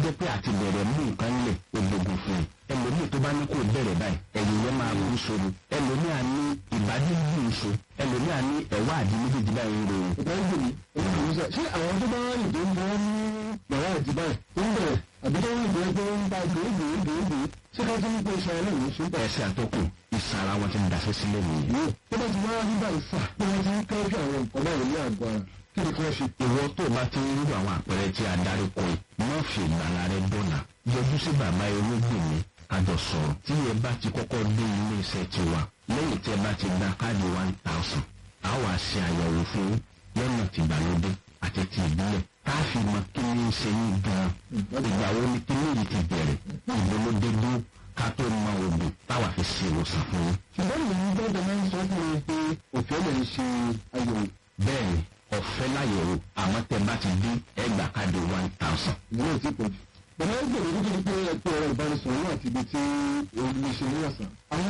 jẹ́ pé àti bẹ̀rẹ̀ mú nǹkan lẹ̀ ògbógun fún un. ẹlòmíì tó bá ní kó bẹ̀rẹ̀ báyìí ẹ̀yìn yẹn máa bú sóru. ẹlòmíì á ní ìbádí bú so. ẹlòmíì á ní ẹ̀wá àdí méjèèjì báyìí ń ro. ṣé àwọn tó bá rìn tó ń bọ́ ní yàrá àti báyìí tó ń bẹ̀rẹ̀ àbí tó ń rìn tó ń bá gbòógbòógbòógbò ṣé ká tó ń pè ṣe ọlọ́run ṣe ń bẹ̀. ẹsẹ̀ àtọkùn ìsàn ara wọn ti ń daṣẹ́ sílẹ̀ nìyẹn. tó bá ti wá nígbà ìfà tó wọ́n ti ń tọ́jú àwọn nǹkan báyìí ní àgọ́ ara kí ni kí wọ́n ṣe. ìwọ tó o bá ti ń rú àwọn àpẹẹrẹ tí a darí kọ yìí má fi ìgbàlá rẹ dọ̀nà yọjú sí bàbá irúgbìn mi kájọ sọ̀rọ̀ tí ẹ bá ti kọ́kọ́ dé ilé iṣẹ́ tiwa lẹ́yìn tí ẹ bá ti gba káàdì 1000 a wá ṣe àyẹ̀wò fún lọ́nà tìgbàlódé àti ti ìbílẹ̀ ká fi mọ kí ni ń ṣe yín gan-an ìgbà wo ni kí ni yìí ti bẹ̀rẹ̀ ìgbólódé dúró ká tó mọ òògùn táwa fi ṣe ìwòsàn fún yín. ṣùgbọ́n ìlú gbọ́dọ̀ máa ń sọ fún mi pé òfin lè ṣe àyẹ̀wò. bẹ́ẹ̀ni ọ̀fẹ́ láyẹ̀wò àmọ́ tẹ bá ti dín ẹgbà káàdì 1000. ìwé ò tí pọ̀ jù. bẹ̀rẹ̀ ń gbèrò nítorí pé ẹ̀kọ́ ọ̀rọ̀ ìbánisọ̀rọ̀ náà ti di tí orí ṣe ní ọ̀sán.